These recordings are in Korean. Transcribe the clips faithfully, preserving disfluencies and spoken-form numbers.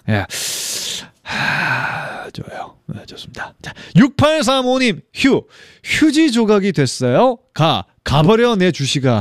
예. 하, 좋아요. 네, 좋습니다. 자, 육팔삼오 님, 휴, 휴지 조각이 됐어요? 가, 가버려, 내 주시가.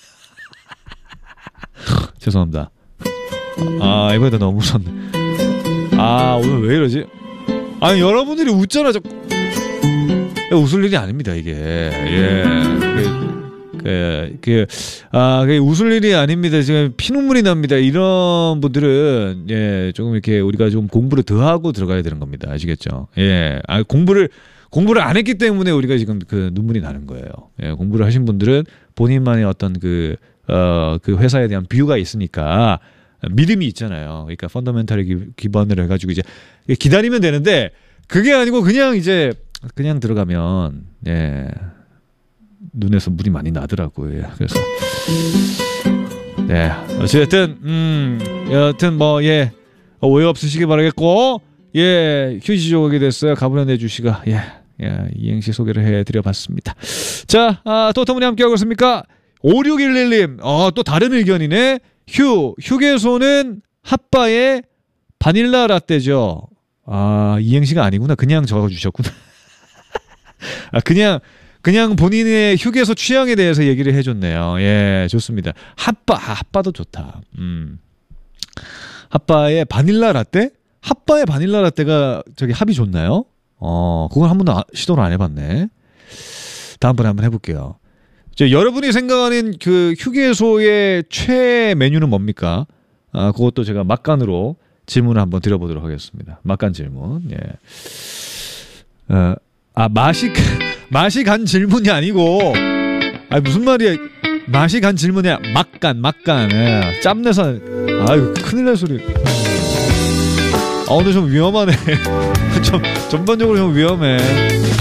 죄송합니다. 아, 이번에도 너무 웃었네. 아, 오늘 왜 이러지? 아니, 여러분들이 웃잖아, 자꾸. 웃을 일이 아닙니다, 이게. 예. 그, 그, 그, 아, 그 웃을 일이 아닙니다. 지금 피눈물이 납니다. 이런 분들은, 예, 조금 이렇게 우리가 좀 공부를 더 하고 들어가야 되는 겁니다. 아시겠죠? 예. 아, 공부를, 공부를 안 했기 때문에 우리가 지금 그 눈물이 나는 거예요. 예, 공부를 하신 분들은 본인만의 어떤 그, 어, 그 회사에 대한 뷰가 있으니까 믿음이 있잖아요. 그러니까 펀더멘탈에 기반을 해가지고 이제 기다리면 되는데 그게 아니고 그냥 이제 그냥 들어가면 예 눈에서 물이 많이 나더라고요. 그래서 네 어쨌든 음 여하튼 뭐 예 오해 없으시길 바라겠고 예 휴지 조각이 됐어요. 가버려 내주시가 예, 예 이행시 소개를 해드려봤습니다. 자 아, 또 터무니 함께하고 있습니까? 오육일일 님 어, 또 다른 의견이네. 휴 휴게소는 핫바의 바닐라 라떼죠. 아 이행시가 아니구나. 그냥 적어주셨구나. 아 그냥 그냥 본인의 휴게소 취향에 대해서 얘기를 해줬네요. 예 좋습니다. 핫바 아, 핫바도 좋다. 음 핫바의 바닐라 라떼? 핫바의 바닐라 라떼가 저기 합이 좋나요? 어 그건 한 번도 아, 시도를 안 해봤네. 다음번에 한번 해볼게요. 저 여러분이 생각하는 그 휴게소의 최애 메뉴는 뭡니까? 아, 그것도 제가 막간으로 질문을 한번 드려보도록 하겠습니다. 막간 질문. 예. 어, 아, 맛이, 맛이 간 질문이 아니고, 아, 무슨 말이야. 맛이 간 질문이야. 막간, 막간. 예. 짬내서, 아유, 큰일 날 소리. 아, 오늘 좀 위험하네. 좀, 전반적으로 좀 위험해.